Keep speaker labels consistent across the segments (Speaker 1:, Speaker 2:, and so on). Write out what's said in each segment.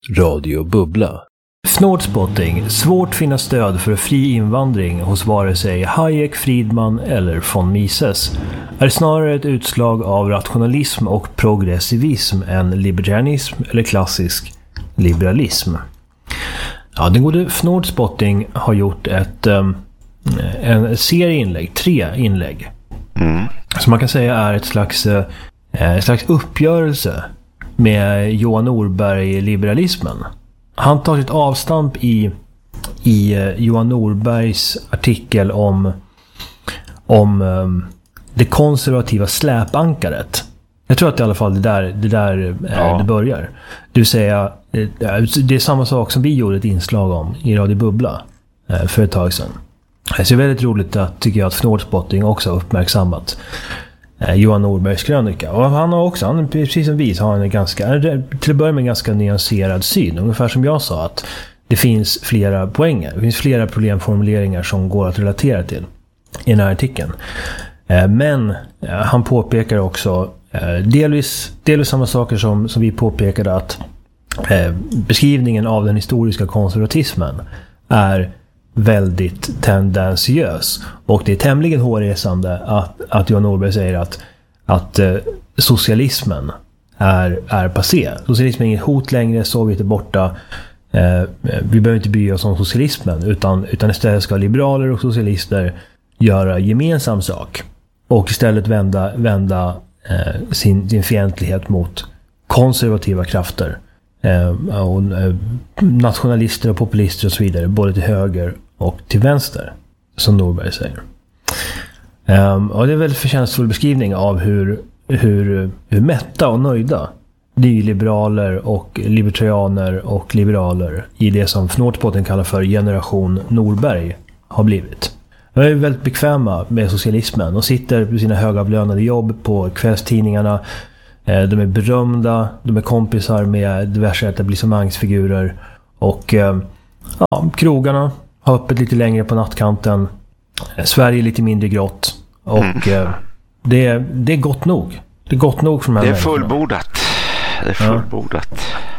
Speaker 1: Radio Bubbla. Snårspotting. Svårt finna stöd för fri invandring hos vare sig Hayek, Friedman eller von Mises. Är snarare ett utslag av rationalism och progressivism än libertarianism eller klassisk liberalism. Ja, den gode Snårspotting har gjort en serie inlägg, 3 inlägg. Som man kan säga är ett slags uppgörelse med Johan Norberg-liberalismen. Han tar sitt avstamp i Johan Norbergs artikel om det konservativa släpankaret. Jag tror att i alla fall det där det börjar. Det vill säga, det är samma sak som vi gjorde ett inslag om i Radio Bubbla för ett tag sedan. Så det är väldigt roligt tycker jag att Snårspotting också har uppmärksammat Johan Norbergs krönika. Och han precis som vi har till att börja med en ganska nyanserad syn. Ungefär som jag sa, att det finns flera poänger. Det finns flera problemformuleringar som går att relatera till i den här artikeln. Men han påpekar också delvis samma saker som vi påpekade, att beskrivningen av den historiska konservatismen är väldigt tendensiös, och det är tämligen hårresande att Johan Norberg säger att socialismen är passé. Socialismen är inget hot längre, Sovjet är borta, vi behöver inte bry oss om socialismen, utan istället ska liberaler och socialister göra gemensam sak och istället vända sin fientlighet mot konservativa krafter, och nationalister och populister och så vidare, både till höger och till vänster, som Norberg säger. Och det är en väldigt förtjänstfull beskrivning av hur mätta och nöjda nyliberaler och libertarianer och liberaler i det som Snårspotting kallar för generation Norberg har blivit. De är väldigt bekväma med socialismen och sitter på sina högavlönade jobb på kvällstidningarna. De är berömda, de är kompisar med diverse etablissemangsfigurer, och krogarna har öppet lite längre på nattkanten. Sverige är lite mindre grått, och det är gott nog. Det är gott nog för de här människorna.
Speaker 2: Det är fullbordat.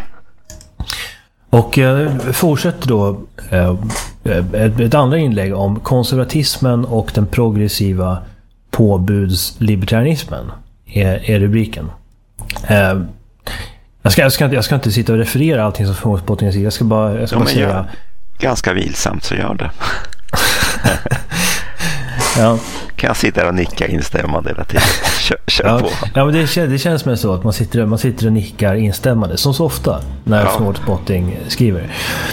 Speaker 1: Och fortsätter då ett andra inlägg om konservatismen och den progressiva påbudslibertarianismen är rubriken. Jag ska inte sitta och referera allting som Snårspotting säger. Jag ska bara säga
Speaker 2: ganska vilsamt, så gör det.
Speaker 1: Ja.
Speaker 2: Kan jag sitta och nicka instämmande hela tiden? Kör på.
Speaker 1: Ja, men det känns med så att man sitter och nickar instämmande som så ofta när Snårspotting skriver.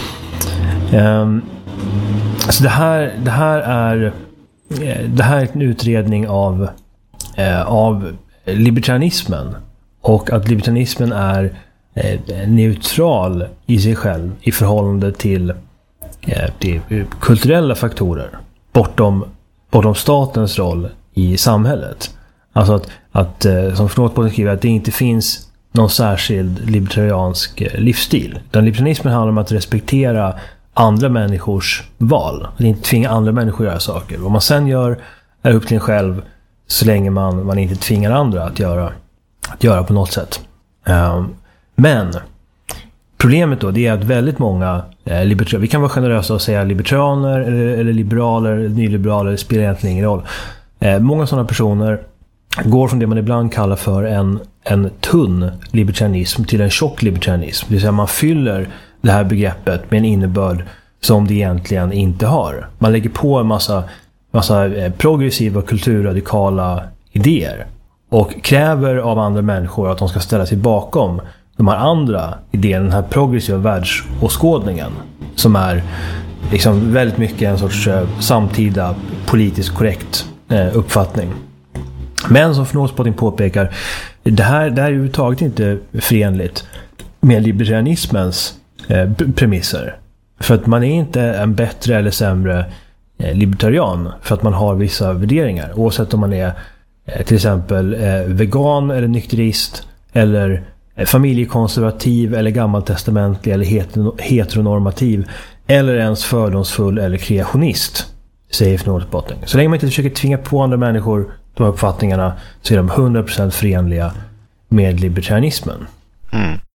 Speaker 1: Så det här är en utredning av libertarianismen, och att libertarianismen är neutral i sig själv i förhållande till kulturella faktorer bortom statens roll i samhället. Alltså att som Snårspotting skriver, att det inte finns någon särskild libertariansk livsstil. Den libertarianismen handlar om att respektera andra människors val. Att inte tvinga andra människor att göra saker. Vad man sen gör är upp till en själv, så länge man inte tvingar andra att göra på något sätt. Men problemet då, det är att väldigt många vi kan vara generösa och säga libertarianer eller liberaler eller nyliberaler, spelar egentligen ingen roll. Många sådana personer går från det man ibland kallar för en tunn libertarianism till en tjock libertarianism. Det vill säga man fyller det här begreppet med en innebörd som det egentligen inte har. Man lägger på en massa progressiva kulturradikala idéer och kräver av andra människor att de ska ställa sig bakom de här andra idéerna, den här progressiva världsåskådningen, som är liksom väldigt mycket en sorts samtida politiskt korrekt uppfattning. Men som Snårspotting påpekar, det här är överhuvudtaget inte förenligt med libertarianismens premisser. För att man är inte en bättre eller sämre libertarian för att man har vissa värderingar, oavsett om man är till exempel vegan eller nykterist eller familjekonservativ eller gammaltestamentlig eller heteronormativ eller ens fördomsfull eller kreationist, säger Snårspotting. Så länge man inte försöker tvinga på andra människor de här uppfattningarna, så är de 100% förenliga med libertarianismen.
Speaker 2: En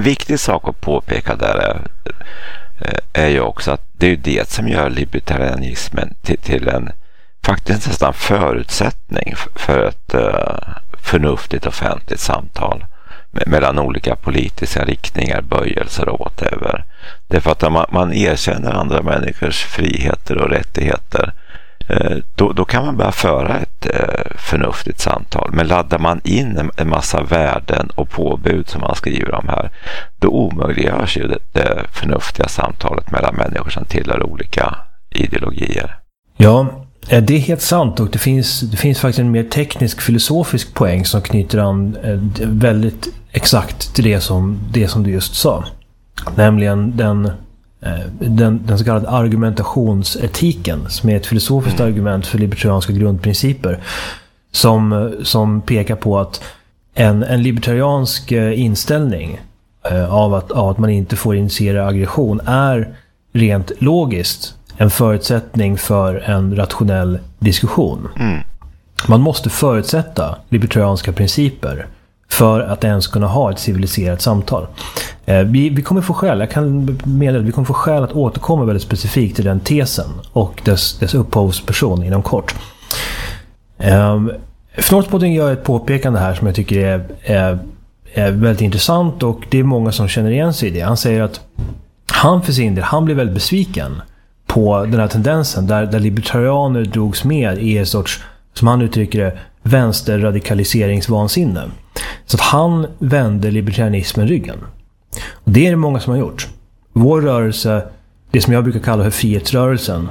Speaker 2: en viktig sak att påpeka där är ju också att det är det som gör libertarianismen till en faktiskt nästan förutsättning för ett förnuftigt offentligt samtal mellan olika politiska riktningar, böjelser och whatever. Det är för att man erkänner andra människors friheter och rättigheter, då kan man börja föra ett förnuftigt samtal. Men laddar man in en massa värden och påbud som man skriver om här, då omöjliggörs ju det förnuftiga samtalet mellan människor som tillhör olika ideologier.
Speaker 1: Ja, det är helt sant, och det finns faktiskt en mer teknisk filosofisk poäng som knyter an väldigt exakt till det som du just sa. Nämligen den så kallade argumentationsetiken, som är ett filosofiskt argument för libertarianska grundprinciper, som pekar på att en libertariansk inställning av att man inte får initiera aggression är rent logiskt en förutsättning för en rationell diskussion. Man måste förutsätta libertarianska principer för att ens kunna ha ett civiliserat samtal. Vi kommer få skäl, jag kan meddela, vi kommer få skäl att återkomma väldigt specifikt till den tesen och dess upphovsperson inom kort. Fnortspodden gör ett påpekande här som jag tycker är väldigt intressant, och det är många som känner igen sig i det. Han säger att han för sin del, han blev väldigt besviken på den här tendensen där libertarianer drogs med i en sorts, som han uttrycker det, vänsterradikaliseringsvansinne. Så att han vände libertarianismen ryggen. Och det är det många som har gjort. Vår rörelse, det som jag brukar kalla för frihetsrörelsen,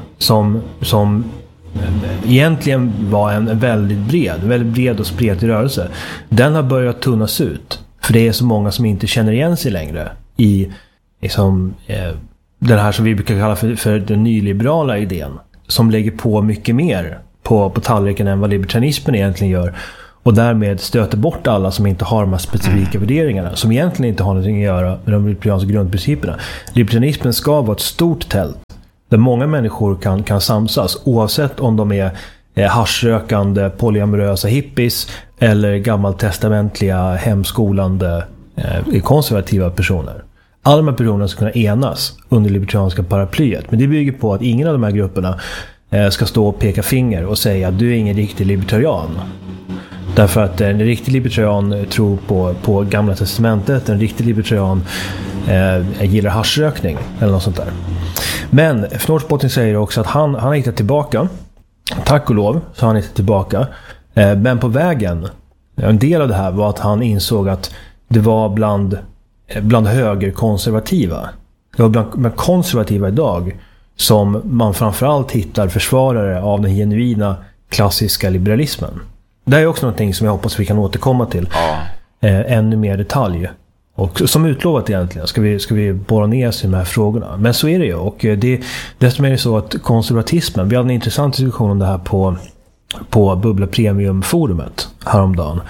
Speaker 1: som egentligen var en väldigt bred och spretig rörelse, den har börjat tunnas ut. För det är så många som inte känner igen sig längre i liksom, den här som vi brukar kalla för den nyliberala idén, som lägger på mycket mer på tallriken än vad libertarianismen egentligen gör, och därmed stöter bort alla som inte har de här specifika värderingarna, som egentligen inte har någonting att göra med de libertarianska grundprinciperna. Libertarianismen ska vara ett stort tält där många människor kan samsas, oavsett om de är haschrökande, polyamorösa hippies eller gammaltestamentliga, hemskolande, konservativa personer. Alla de här personerna ska kunna enas under libertarianska paraplyet. Men det bygger på att ingen av de här grupperna ska stå och peka finger och säga att du är ingen riktig libertarian. Därför att en riktig libertarian tror på gamla testamentet, en riktig libertarian gillar haschrökning eller något sånt där. Men Fnortspodden säger också att han har hittat tillbaka. Tack och lov så har han hittat tillbaka. Men på vägen, en del av det här var att han insåg att det var bland högerkonservativa. Det var bland konservativa idag som man framförallt hittar försvarare av den genuina klassiska liberalismen. Det är också någonting som jag hoppas vi kan återkomma till. Ännu mer detalj. Och som utlovat egentligen ska vi borra ner oss i de här frågorna. Men så är det ju. Och dessutom är det så att konservatismen, vi hade en intressant diskussion om det här på Bubbla Premium-forumet häromdagen.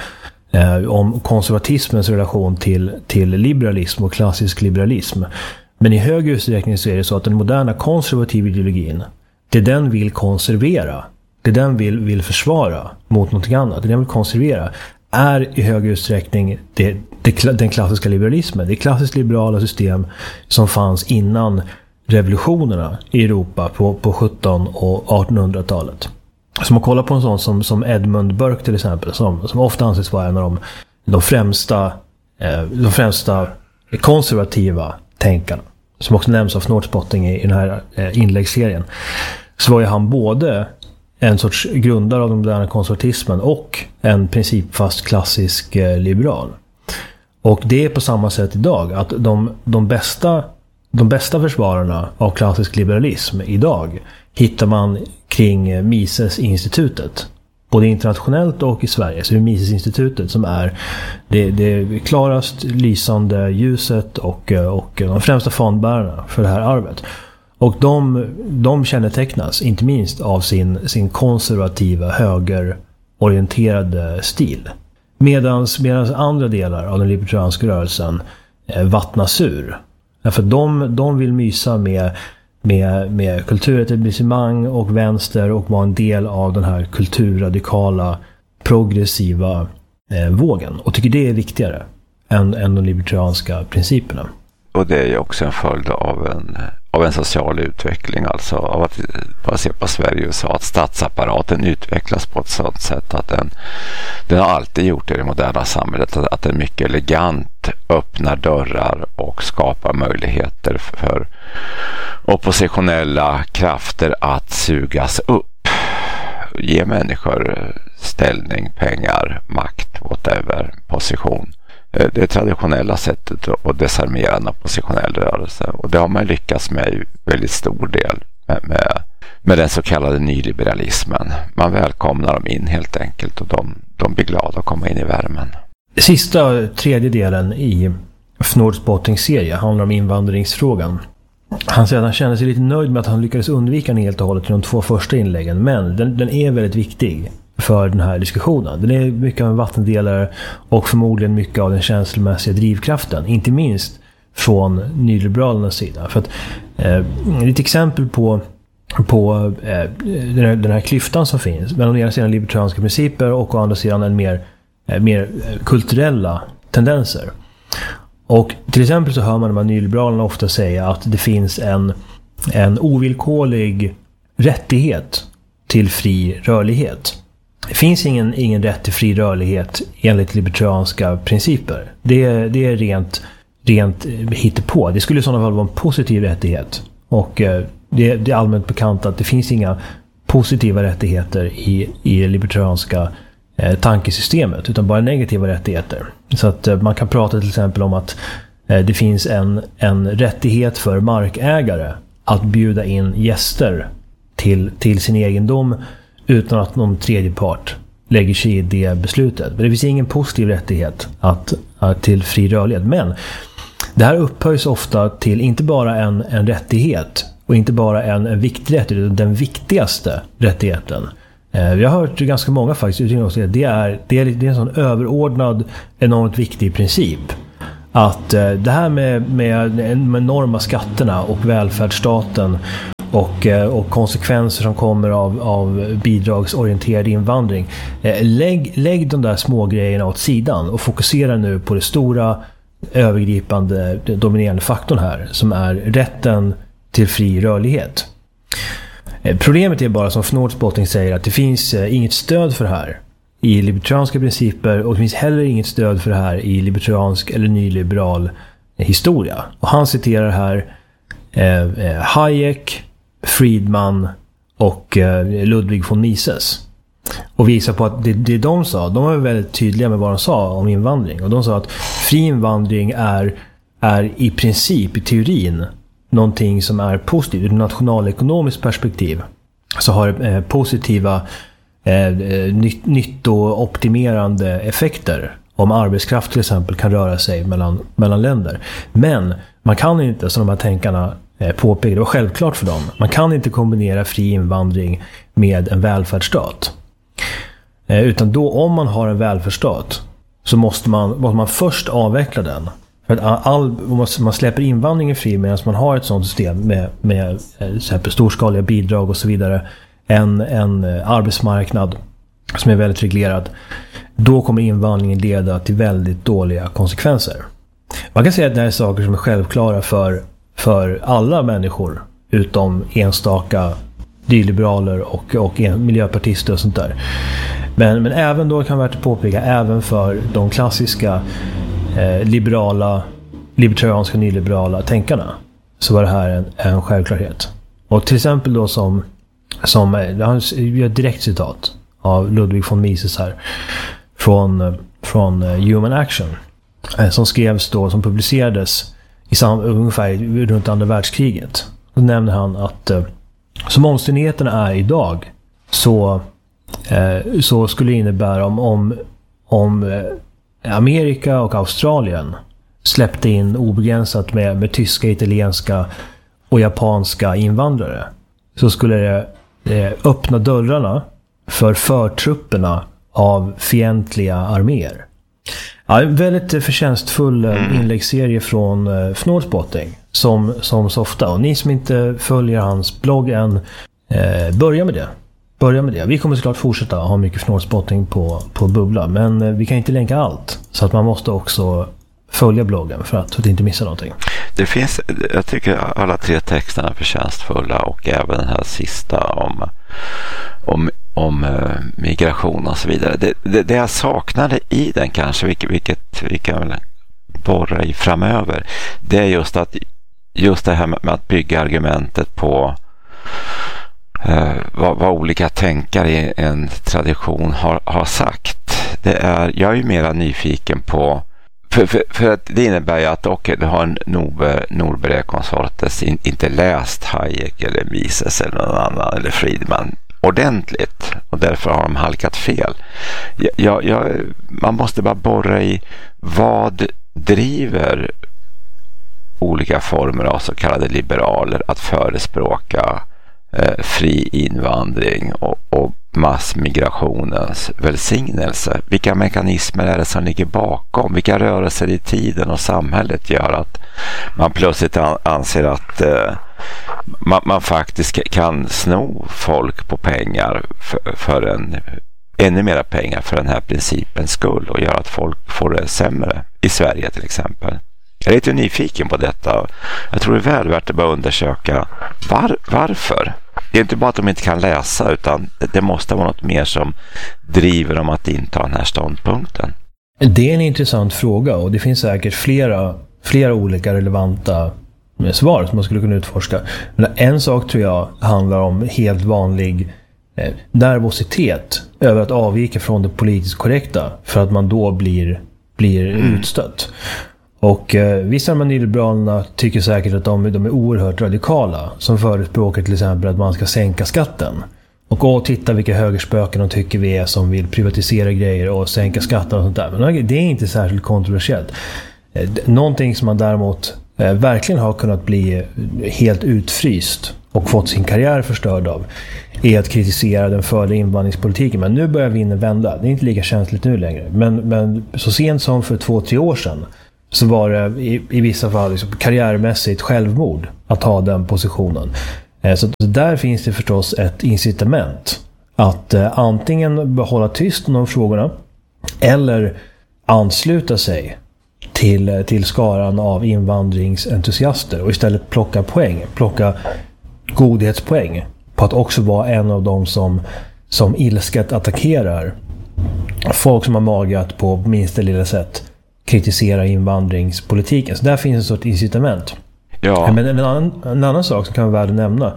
Speaker 1: Om konservatismens relation till liberalism och klassisk liberalism. Men i hög utsträckning så är det så att den moderna konservativa ideologin, det den vill konservera, det den vill försvara mot något annat, det den vill konservera, är i hög utsträckning den klassiska liberalismen. Det klassiskt liberala system som fanns innan revolutionerna i Europa på 1700- och 1800-talet. Som man kollar på en sån som Edmund Burke till exempel, som ofta anses vara en av de främsta konservativa tänkarna, som också nämns av Fnortspodden i den här inläggsserien, så var ju han både en sorts grundare av den moderna konservatismen och en principfast klassisk liberal. Och det är på samma sätt idag att de bästa försvararna av klassisk liberalism idag hittar man kring Mises-institutet. Både internationellt och i Sverige. Så det är Mises-institutet som är det klarast lysande ljuset och de främsta fanbärarna för det här arvet. Och de kännetecknas inte minst av sin konservativa, högerorienterade stil. Medan andra delar av den libertarianska rörelsen vattnas ur. Därför de vill mysa med kulturetablissemang och vänster och vara en del av den här kulturradikala, progressiva vågen. Och tycker det är viktigare än de libertarianska principerna.
Speaker 2: Och det är ju också en följd av en social utveckling, alltså av att bara se på Sverige och USA, att statsapparaten utvecklas på ett sådant sätt att den har alltid gjort det i det moderna samhället, att den mycket elegant öppnar dörrar och skapar möjligheter för oppositionella krafter att sugas upp, ge människor ställning, pengar, makt, whatever, position. Det traditionella sättet att desarmera en oppositionell rörelse, och det har man lyckats med i väldigt stor del med den så kallade nyliberalismen. Man välkomnar dem in helt enkelt, och de blir glada att komma in i värmen.
Speaker 1: Sista, tredje delen i Fnordspotings serie handlar om invandringsfrågan. Han säger att han känner sig lite nöjd med att han lyckades undvika den helt och hållet i de 2 första inläggen, men den är väldigt viktig för den här diskussionen. Den är mycket av en vattendelare och förmodligen mycket av den känslomässiga drivkraften, inte minst från nyliberalernas sida. För att ett exempel på den här klyftan som finns mellan å ena sidan libertarianska principer och å andra sidan en mer kulturella tendenser. Och till exempel så hör man de här nyliberalerna ofta säga att det finns en ovillkorlig rättighet till fri rörlighet. Det finns ingen rätt till fri rörlighet enligt libertarianska principer. Det är rent hittepå. Det skulle i sådana fall vara en positiv rättighet. Och det är allmänt bekant att det finns inga positiva rättigheter i det libertarianska tankesystemet, utan bara negativa rättigheter. Så att man kan prata till exempel om att det finns en rättighet för markägare att bjuda in gäster till sin egendom utan att någon tredje part lägger sig i det beslutet. Men det finns ingen positiv rättighet till fri rörlighet. Men det här upphöjs ofta till inte bara en rättighet och inte bara en viktig rättighet, utan den viktigaste rättigheten. Vi har hört ganska många faktiskt att det är en sån överordnad, enormt viktig princip. Att det här med enorma skatterna och välfärdsstaten och konsekvenser som kommer av bidragsorienterad invandring. Lägg de där små grejerna åt sidan och fokusera nu på det stora, övergripande, dominerande faktorn här, som är rätten till fri rörlighet. Problemet är bara, som Fnordspotting säger, att det finns inget stöd för det här i libertarianska principer, och det finns heller inget stöd för det här i libertariansk eller nyliberal historia. Och han citerar här Hayek, Friedman och Ludwig von Mises och visar på att det de sa, de var väldigt tydliga med vad de sa om invandring, och de sa att fri invandring är i princip, i teorin, någonting som är positivt. Ur ett nationalekonomiskt perspektiv så har positiva nyttooptimerande effekter om arbetskraft till exempel kan röra sig mellan länder. Men man kan inte, som de här tänkarna påpekade, det var självklart för dem, man kan inte kombinera fri invandring med en välfärdsstat. Utan då, om man har en välfärdsstat, så måste man först avveckla den. För att man släpper invandringen fri medan man har ett sådant system med storskaliga bidrag och så vidare, en arbetsmarknad som är väldigt reglerad, då kommer invandringen leda till väldigt dåliga konsekvenser. Man kan säga att det här är saker som är självklara för alla människor utom enstaka nyliberaler och miljöpartister och sånt där. Men även då kan det vara att påpeka, även för de klassiska libertarianska nyliberala tänkarna, så var det här en självklarhet. Och till exempel då som jag gör ett direkt citat av Ludwig von Mises här från Human Action, som skrevs då, som publicerades ungefär runt andra världskriget. Då nämnde han att som omständigheterna är idag, så skulle det innebära om Amerika och Australien släppte in obegränsat med tyska, italienska och japanska invandrare, så skulle det öppna dörrarna för förtrupperna av fientliga arméer. Ja, en väldigt förtjänstfull inläggsserie från Fnordspotting som så ofta. Och ni som inte följer hans blogg än, börja med det. Vi kommer såklart fortsätta ha mycket Fnordspotting på Bubbla, men vi kan inte länka allt. Så att man måste också följa bloggen för att inte missa någonting?
Speaker 2: Det finns, jag tycker alla 3 texterna är förtjänstfulla, och även den här sista om migration och så vidare. Det jag saknade i den kanske, vilket vi kan väl borra i framöver, det är just det här med att bygga argumentet på vad olika tänkare i en tradition har sagt. Jag är ju mera nyfiken på, för att det innebär ju att du har en Norberg Consortes inte läst Hayek eller Mises eller någon annan eller Friedman ordentligt, och därför har de halkat fel. Man måste bara borra i vad driver olika former av så kallade liberaler att förespråka fri invandring och massmigrationens välsignelse. Vilka mekanismer är det som ligger bakom? Vilka rörelser i tiden och samhället gör att man plötsligt anser att man faktiskt kan sno folk på pengar för ännu mera pengar för den här principens skull, och göra att folk får det sämre i Sverige till exempel. Jag är lite nyfiken på detta. Jag tror det är väl värt att bara undersöka varför. Det är inte bara att de inte kan läsa, utan det måste vara något mer som driver dem att inta den här ståndpunkten.
Speaker 1: Det är en intressant fråga, och det finns säkert flera olika relevanta svar som man skulle kunna utforska. Men en sak tror jag handlar om helt vanlig nervositet över att avvika från det politiskt korrekta, för att man då blir utstött. Och vissa av de nyliberalerna tycker säkert att de är oerhört radikala, som förespråkar till exempel att man ska sänka skatten. Och titta vilka högerspöken de tycker vi är som vill privatisera grejer och sänka skatten och sånt där. Men det är inte särskilt kontroversiellt. Någonting som man däremot verkligen har kunnat bli helt utfryst och fått sin karriär förstörd av är att kritisera den förda invandringspolitiken. Men nu börjar vinden vända. Det är inte lika känsligt nu längre. Men så sent som för 2-3 år sedan så var det i vissa fall liksom karriärmässigt självmord att ha den positionen. Så där finns det förstås ett incitament att antingen behålla tyst om de frågorna eller ansluta sig till skaran av invandringsentusiaster och istället plocka godhetspoäng på att också vara en av dem som ilsket attackerar folk som har mage att på minsta lilla sätt kritisera invandringspolitiken. Så där finns en sorts incitament.
Speaker 2: Ja.
Speaker 1: Men en annan sak som kan vara värd att nämna,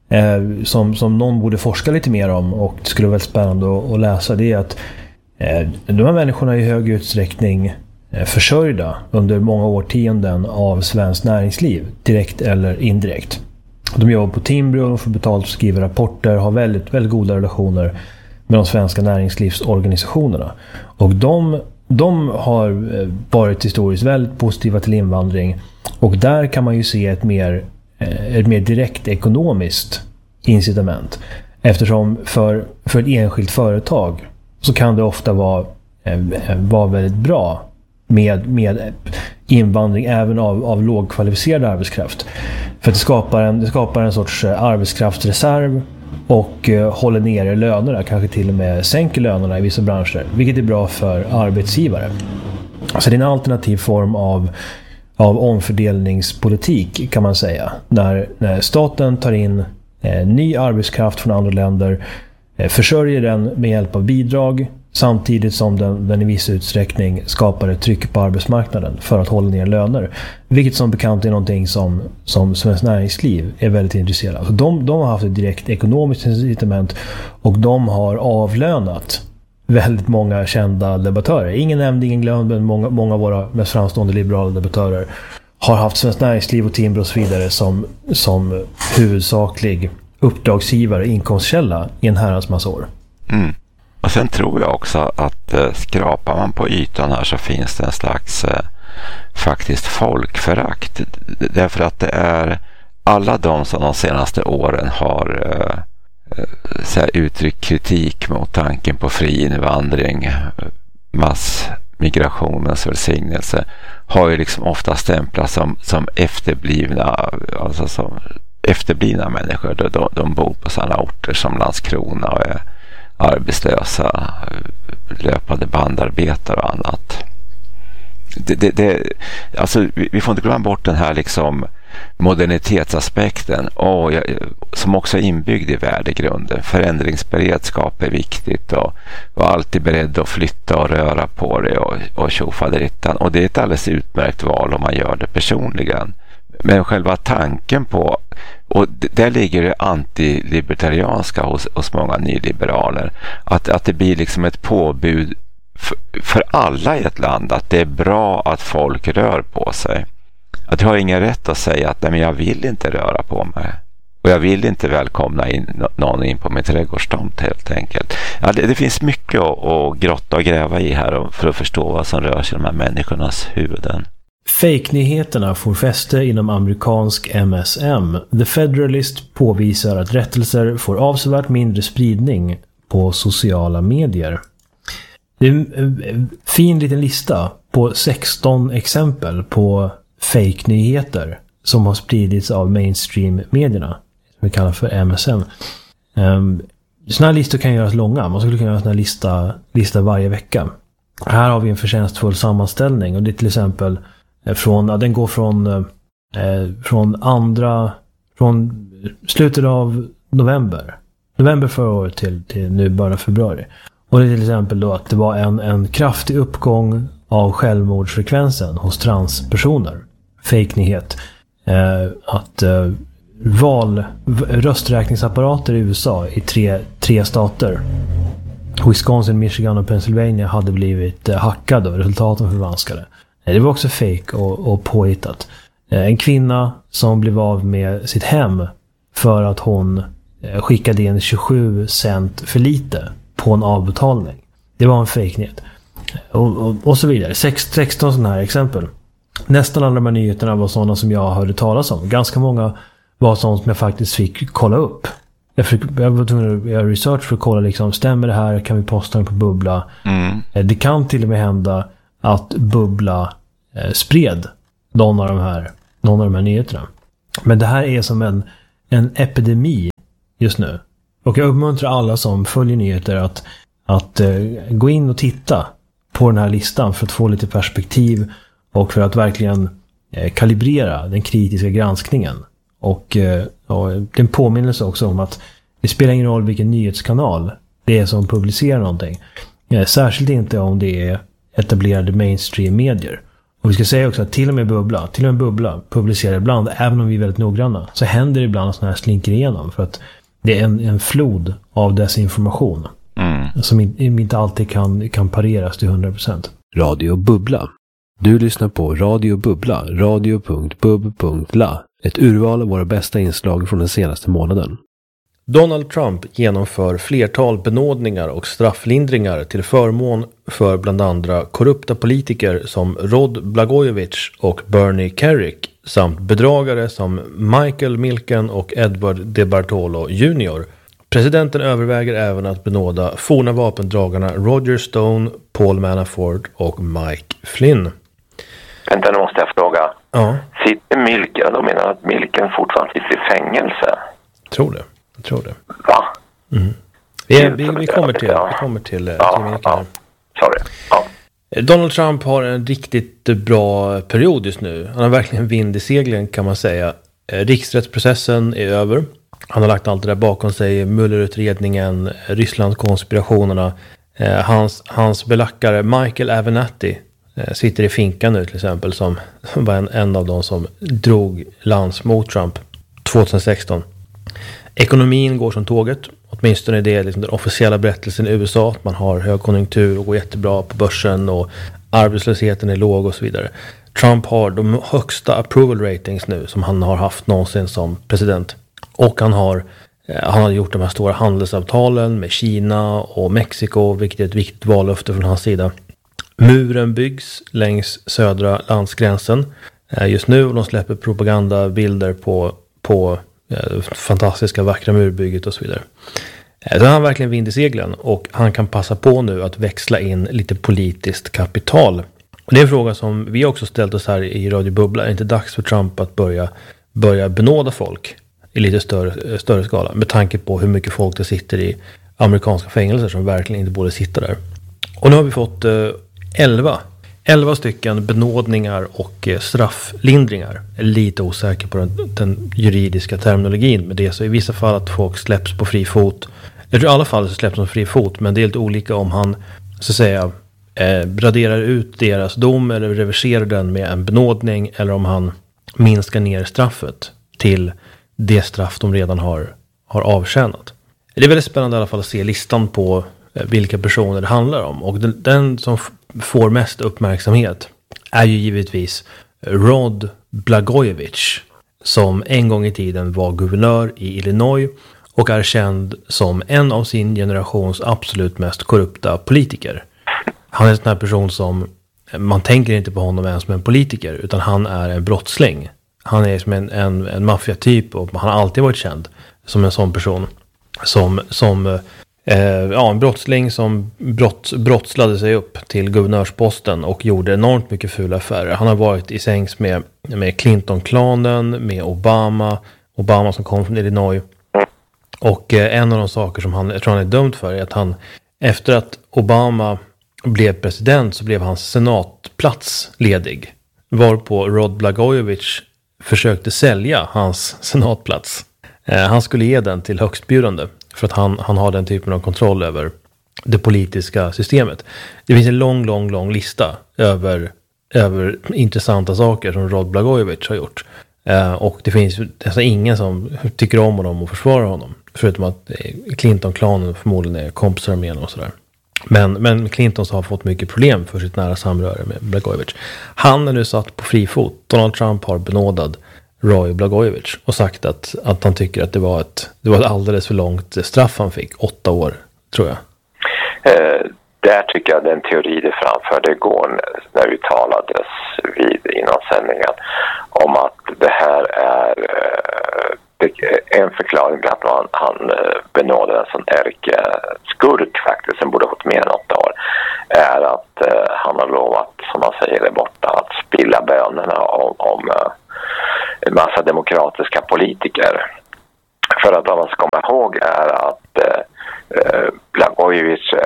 Speaker 1: som någon borde forska lite mer om, och det skulle vara väldigt spännande att läsa, det är att de här människorna är i hög utsträckning försörjda under många årtionden av svenskt näringsliv, direkt eller indirekt. De jobbar på Timbro, de får betalt för att skriva rapporter, har väldigt, väldigt goda relationer med de svenska näringslivsorganisationerna. Och de har varit historiskt väldigt positiva till invandring, och där kan man ju se ett mer direkt ekonomiskt incitament, eftersom för ett enskilt företag så kan det ofta vara väldigt bra med invandring även av lågkvalificerad arbetskraft, för att det skapar en sorts arbetskraftsreserv och håller nere lönerna, kanske till och med sänker lönerna i vissa branscher, vilket är bra för arbetsgivare. Så det är en alternativ form av omfördelningspolitik, kan man säga, när staten tar in ny arbetskraft från andra länder, försörjer den med hjälp av bidrag, samtidigt som den i viss utsträckning skapar ett tryck på arbetsmarknaden för att hålla ner löner. Vilket som bekant är någonting som Svenskt Näringsliv är väldigt intresserade av. Så de har haft ett direkt ekonomiskt incitament, och de har avlönat väldigt många kända debattörer. Ingen nämnd, ingen glömd, men många av våra mest framstående liberala debattörer har haft Svenskt Näringsliv och Timbro och så vidare som huvudsaklig uppdragsgivare, inkomstkälla i en herrans massa år.
Speaker 2: Mm. Och sen tror jag också att skrapar man på ytan här så finns det en slags faktiskt folkförakt. Därför att det är alla de som de senaste åren har uttryckt kritik mot tanken på fri invandring, massmigrationens välsignelse, har ju liksom ofta stämplats som efterblivna, alltså som efterblivna människor. De bor på sådana orter som Landskrona och är arbetslösa, löpande bandarbetare och annat. Alltså, vi får inte glömma bort den här liksom modernitetsaspekten som också är inbyggd i värdegrunden. Förändringsberedskap är viktigt och vara alltid beredd att flytta och röra på det och tjofaderittan. Och det är ett alldeles utmärkt val om man gör det personligen. Men själva tanken på, och där ligger det antilibertarianska hos många nyliberaler, att det blir liksom ett påbud för alla i ett land att det är bra att folk rör på sig. Att jag har ingen rätt att säga att nej, men jag vill inte röra på mig. Och jag vill inte välkomna någon in på min trädgårdstomt helt enkelt. Ja, det finns mycket att grotta och gräva i här för att förstå vad som rör sig i de här människornas huvuden.
Speaker 1: Fake-nyheterna får fäste inom amerikansk MSM. The Federalist påvisar att rättelser får avsevärt mindre spridning på sociala medier. Det är en fin liten lista på 16 exempel på fake-nyheter som har spridits av mainstream-medierna, som vi kallar för MSM. Sådana här listor kan göras långa. Man skulle kunna göra en sån här lista varje vecka. Här har vi en förtjänstfull sammanställning, och det är till exempel den går från slutet av november förra året till nu början av februari. Och det är till exempel då att det var en kraftig uppgång av självmordsfrekvensen hos transpersoner. Fake-nyhet. Att rösträkningsapparater i USA i tre stater, Wisconsin, Michigan och Pennsylvania, hade blivit hackade och resultaten förvanskade. Det var också fake och påhittat. En kvinna som blev av med sitt hem för att hon skickade in 27 cent för lite på en avbetalning. Det var en fake-nyhet. Och så vidare. 16 sådana här exempel. Nästan alla de här nyheterna var sådana som jag hörde talas om. Ganska många var sådana som jag faktiskt fick kolla upp. Jag var tvungen att göra research för att kolla liksom, stämmer det här? Kan vi posta den på Bubbla? Det kan till och med hända att Bubbla spred någon av de här nyheterna. Men det här är som en epidemi just nu. Och jag uppmuntrar alla som följer nyheter att gå in och titta på den här listan för att få lite perspektiv och för att verkligen kalibrera den kritiska granskningen. Och det är en påminnelse också om att det spelar ingen roll vilken nyhetskanal det är som publicerar någonting. Särskilt inte om det är etablerade mainstream-medier. Och vi ska säga också att till och med Bubbla publicerar ibland, även om vi är väldigt noggranna, så händer det ibland att sådana här slinker igenom för att det är en flod av desinformation som inte alltid kan pareras till 100%.
Speaker 3: Radio Bubbla. Du lyssnar på Radio Bubbla, radio.bub.la. Ett urval av våra bästa inslag från den senaste månaden. Donald Trump genomför flertal benådningar och strafflindringar till förmån för bland andra korrupta politiker som Rod Blagojevich och Bernie Kerik samt bedragare som Michael Milken och Edward DeBartolo Jr. Presidenten överväger även att benåda forna vapendragarna Roger Stone, Paul Manafort och Mike Flynn.
Speaker 2: Vänta, nu måste jag fråga.
Speaker 1: Ja.
Speaker 2: Sitter Milken? De menar att Milken fortfarande sitter i fängelse.
Speaker 1: Jag tror det.
Speaker 2: Va?
Speaker 1: Mm. Vi kommer till Milken.
Speaker 2: Ja. Sorry. Ja.
Speaker 1: Donald Trump har en riktigt bra period just nu. Han har verkligen vind i seglen, kan man säga. Riksrättsprocessen är över. Han har lagt allt det där bakom sig. Muellerutredningen, Rysslandskonspirationerna. Hans belackare Michael Avenatti sitter i finkan nu till exempel, som var en av de som drog lans mot Trump 2016. Ekonomin går som tåget. Åtminstone är det liksom den officiella berättelsen i USA. Att man har högkonjunktur och går jättebra på börsen och arbetslösheten är låg och så vidare. Trump har de högsta approval ratings nu som han har haft någonsin som president. Och han har gjort de här stora handelsavtalen med Kina och Mexiko, vilket är ett viktigt vallöfte från hans sida. Muren byggs längs södra landsgränsen just nu, och de släpper propagandabilder på fantastiska vackra murbygget och så vidare. Så han har verkligen vind i seglen, och han kan passa på nu att växla in lite politiskt kapital. Och det är en fråga som vi också ställt oss här i Radio Bubbla. Är det inte dags för Trump att börja benåda folk i lite större skala, med tanke på hur mycket folk det sitter i amerikanska fängelser som verkligen inte borde sitta där? Och nu har vi fått 11 11 stycken benådningar och strafflindringar. Jag är lite osäker på den juridiska terminologin med det. Så i vissa fall att folk släpps på fri fot. Jag tror i alla fall så släpps de på fri fot. Men det är lite olika om han så att säga raderar ut deras dom eller reverserar den med en benådning. Eller om han minskar ner straffet till det straff de redan har avtjänat. Det är väldigt spännande i alla fall att se listan på vilka personer det handlar om. Och den som får mest uppmärksamhet är ju givetvis Rod Blagojevich, som en gång i tiden var guvernör i Illinois och är känd som en av sin generations absolut mest korrupta politiker. Han är en sån här person som man tänker inte på honom ens som en politiker, utan han är en brottsling. Han är som en maffiatyp och han har alltid varit känd som en sån person som en brottsling som brottslade sig upp till guvernörsposten och gjorde enormt mycket fula affärer. Han har varit i sängs med Clinton-klanen, med Obama som kom från Illinois. Och en av de saker som jag tror han är dömd för är att han, efter att Obama blev president, så blev hans senatplats ledig. Varpå Rod Blagojevich försökte sälja hans senatplats. Han skulle ge den till högstbjudande för att han har den typen av kontroll över det politiska systemet. Det finns en lång lista över intressanta saker som Rod Blagojevich har gjort. Och det finns nästan ingen som tycker om honom och försvarar honom. Förutom att Clinton-klanen förmodligen är kompisar med honom och sådär. Men Clintons har fått mycket problem för sitt nära samröre med Blagojevich. Han är nu satt på fri fot. Donald Trump har benådad Roy Blagojevich och sagt att han tycker att det var ett alldeles för långt straff han fick. 8 år, tror jag.
Speaker 2: Där tycker jag den teori det framförde igår när vi talades innan sändningen om att det här är en förklaring till att han benådade en sån ärkeskurk faktiskt som borde ha fått mer än 8 år är att han har lovat, som man säger där borta, att spilla bönerna om en massa demokratiska politiker. För att vad man ska komma ihåg är att Blagojevich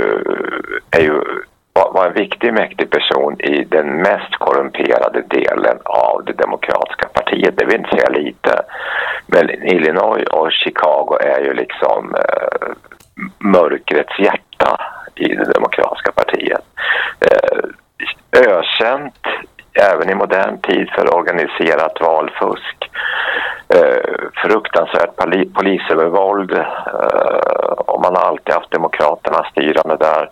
Speaker 2: var en viktig, mäktig person i den mest korrumperade delen av det demokratiska partiet. Det vill inte säga lite. Men Illinois och Chicago är ju liksom mörkrets hjärta i det demokratiska partiet. Ökänt även i modern tid för organiserat valfusk. Fruktansvärt polisövervåld. Och man har alltid haft demokraterna styrande där.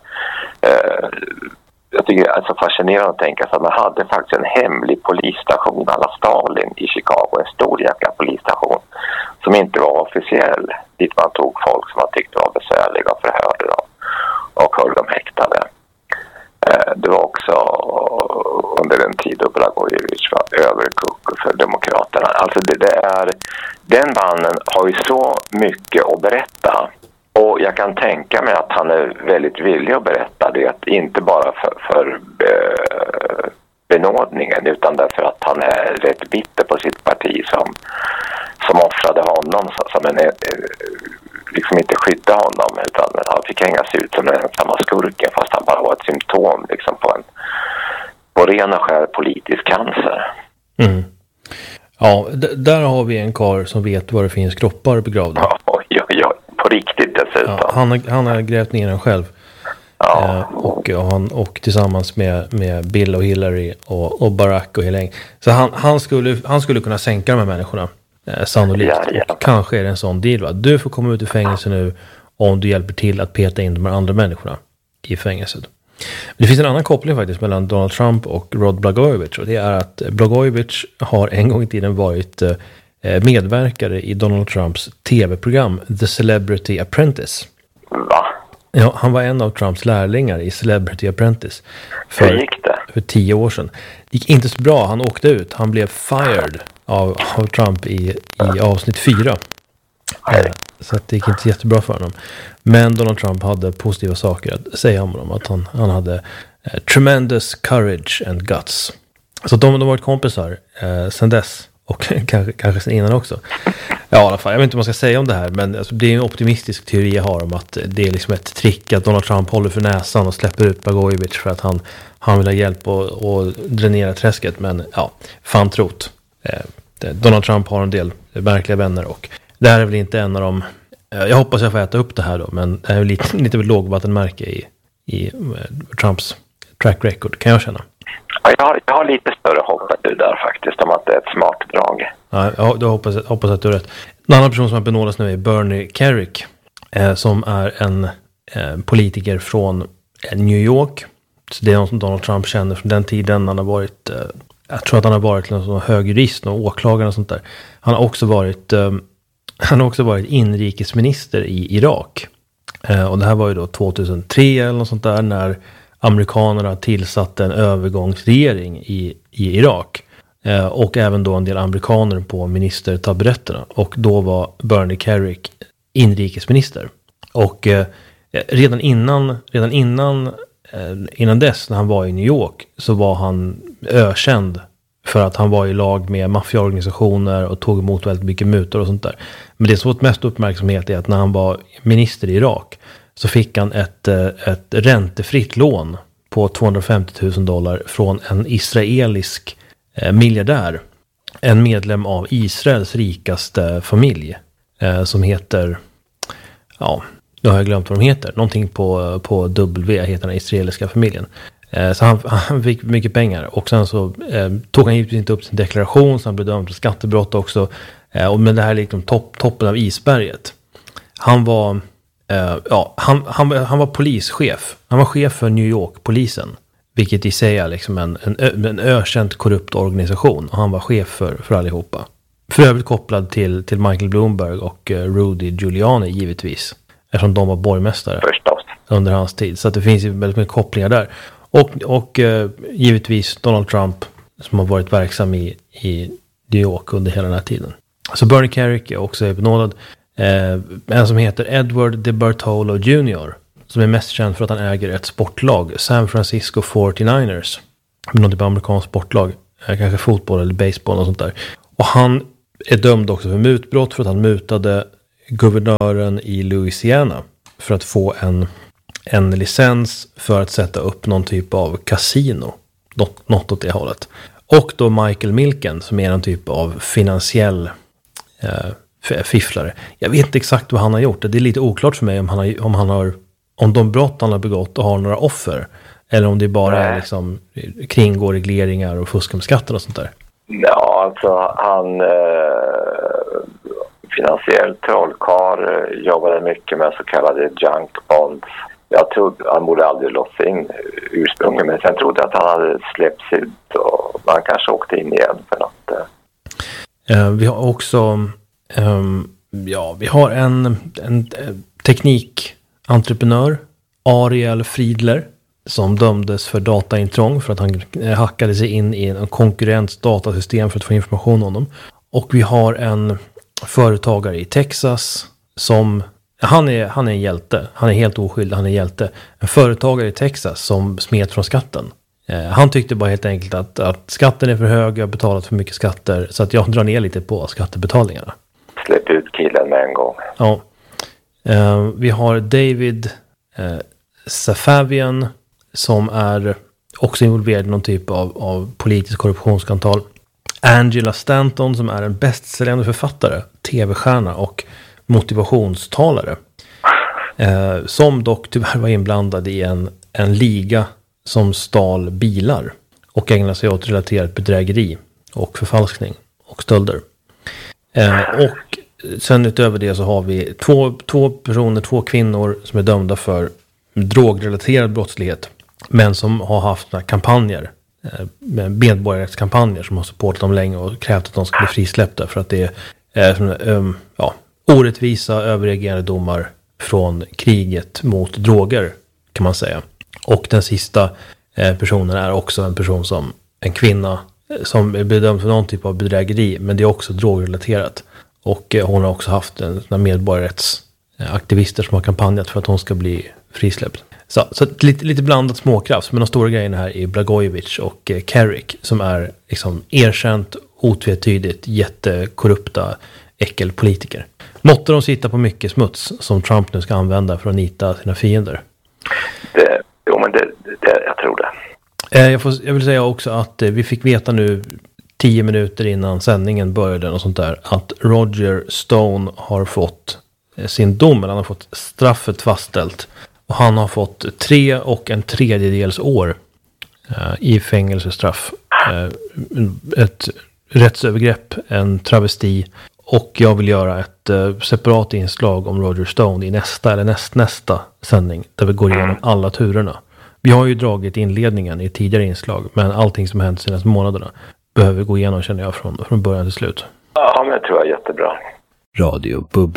Speaker 2: Jag tycker det är så fascinerande att tänka sig att man hade faktiskt en hemlig polisstation alla Stalin i Chicago. En stor jäkla polisstation som inte var officiell. Dit man tog folk som man tyckte var besvärliga och förhörde dem. Och höll dem häktade. Det var också under den tid då Blagojevich var överkuk för demokraterna. Alltså den mannen har ju så mycket att berätta. Och jag kan tänka mig att han är väldigt villig att berätta det. Inte bara för benådningen utan därför att han är rätt bitter på sitt parti som offrade honom. Som liksom inte skydda honom utan han fick hängas ut som den ensamma skurken fast han bara var ett symptom liksom på ren och skär politisk cancer.
Speaker 1: Mm. Ja, där har vi en karl som vet var det finns kroppar begravda.
Speaker 2: Ja, på riktigt dessutom.
Speaker 1: Ja, han har grävt ner den själv. Ja. Och tillsammans med Bill och Hillary och Barack och hela gänget. Så han skulle kunna sänka de här människorna. Sannolikt. Ja. Och kanske är det en sån deal, va? Du får komma ut i fängelse nu om du hjälper till att peta in de här andra människorna i fängelset. Men det finns en annan koppling faktiskt mellan Donald Trump och Rod Blagojevich. Och det är att Blagojevich har en gång i tiden varit medverkare i Donald Trumps tv-program The Celebrity Apprentice.
Speaker 2: Va?
Speaker 1: Ja, han var en av Trumps lärlingar i Celebrity Apprentice. För 10 år sedan. Det gick inte så bra, han åkte ut. Han blev fired av Trump i avsnitt 4. Så att det gick inte jättebra för honom. Men Donald Trump hade positiva saker att säga om honom. Att han hade tremendous courage and guts. Så de har varit kompisar sen dess. Och kanske sen innan också. Ja, i alla fall. Jag vet inte vad man ska säga om det här. Men alltså, det är en optimistisk teori jag har om att det är liksom ett trick att Donald Trump håller för näsan och släpper ut Blagojevich för att han vill ha hjälp att dränera träsket. Men ja, fan trott. Donald Trump har en del verkliga vänner och det här är väl inte en av dem. Jag hoppas jag får äta upp det här då, men det är lite lågvattenmärke i Trumps track record, kan jag känna.
Speaker 2: Ja, jag har lite större hopp än du där faktiskt, om att det är ett smart drag.
Speaker 1: Ja, då hoppas att du har rätt. En annan person som har benådats nu är Bernie Kerik, som är en politiker från New York. Så det är någon som Donald Trump känner från den tiden. Han har varit, jag tror att han har varit en sån hög jurist och åklagare och sånt där. Han har också varit inrikesminister i Irak. Och det här var ju då 2003 eller något sånt där, när amerikanerna tillsatte en övergångsregering i Irak. Och även då en del amerikaner på ministertaburetterna. Och då var Bernie Kerik inrikesminister. Och redan innan dess, när han var i New York, så var han ökänd för att han var i lag med maffiaorganisationer och tog emot väldigt mycket mutor och sånt där. Men det som fått mest uppmärksamhet är att när han var minister i Irak så fick han ett räntefritt lån på $250,000 från en israelisk miljardär. En medlem av Israels rikaste familj som heter, ja, då har jag glömt vad de heter. Någonting på W heter den israeliska familjen. Så han fick mycket pengar. Och sen så tog han givetvis inte upp sin deklaration, så han blev dömd för skattebrott också. Men det här är liksom toppen av isberget. Han var polischef. Han var chef för New York-polisen. Vilket i sig är liksom en ökänt korrupt organisation. Och han var chef för allihopa. För övrigt kopplad till Michael Bloomberg och Rudy Giuliani givetvis. Eftersom de var borgmästare under hans tid. Så att det finns ju väldigt mycket kopplingar där. Och givetvis Donald Trump som har varit verksam i New York under hela den här tiden. Så Bernie Kerik är också benådad. En som heter Edward DeBartolo Jr. som är mest känd för att han äger ett sportlag, San Francisco 49ers. Någon typ av amerikansk sportlag. Kanske fotboll eller baseball och sånt där. Och han är dömd också för mutbrott för att han mutade guvernören i Louisiana för att få en licens för att sätta upp någon typ av kasino. Något åt det hållet. Och då Michael Milken som är en typ av finansiell fifflare. Jag vet inte exakt vad han har gjort. Det är lite oklart för mig om de brott han har begått och har några offer. Eller om det bara är liksom kringgå regleringar och fuska med skatter och sånt där.
Speaker 2: Ja, alltså han finansiell trollkarl jobbade mycket med så kallade junk bonds. Jag trodde han borde aldrig låsa in ursprungligen, men sen trodde jag att han hade släppts ut och man kanske åkte in igen för något.
Speaker 1: Vi har också vi har en teknikentreprenör, Ariel Friedler, som dömdes för dataintrång för att han hackade sig in i en konkurrents datasystem för att få information om dem. Och vi har en företagare i Texas som han är en hjälte. Han är helt oskyldig, han är hjälte. En företagare i Texas som smet från skatten. Han tyckte bara helt enkelt att skatten är för hög, jag har betalat för mycket skatter så att jag drar ner lite på skattebetalningarna.
Speaker 2: Släpp ut killen med en gång.
Speaker 1: Ja. Vi har David Safavian som är också involverad i någon typ av politisk korruptionsskandal. Angela Stanton som är en bästsäljande författare, tv-stjärna och motivationstalare. Som dock tyvärr var inblandad i en liga som stal bilar och ägnade sig åt relaterat bedrägeri och förfalskning och stölder. Och sen utöver det så har vi två kvinnor som är dömda för drogrelaterad brottslighet men som har haft kampanjer, medborgarrättskampanjer som har supportat dem länge och krävt att de ska bli frisläppta för att det är orättvisa överreagerande domar från kriget mot droger kan man säga. Och den sista personen är också en person som en kvinna som är bedömd för någon typ av bedrägeri, men det är också drogrelaterat. Och hon har också haft en medborgarrättsaktivister som har kampanjat för att hon ska bli frisläppt. Så lite blandat småkraft, men de stora grejerna här är Blagojevich och Kerik som är liksom erkänt otvetydigt jättekorrupta äckelpolitiker. Måtte de sitta på mycket smuts som Trump nu ska använda för att nita sina fiender.
Speaker 2: Jag tror det.
Speaker 1: Jag vill säga också att vi fick veta nu 10 minuter innan sändningen började och sånt där att Roger Stone har fått sin dom, han har fått straffet fastställt och han har fått 3 3/3 år i fängelsestraff. Ett rättsövergrepp, en travesti, och jag vill göra ett separat inslag om Roger Stone i nästa eller nästa sändning där vi går igenom alla turerna. Vi har ju dragit inledningen i tidigare inslag, men allting som hänt de senaste månaderna behöver gå igenom, känner jag, från början till slut.
Speaker 2: Ja, men jag tror jag är jättebra.
Speaker 3: Radio Bubbla.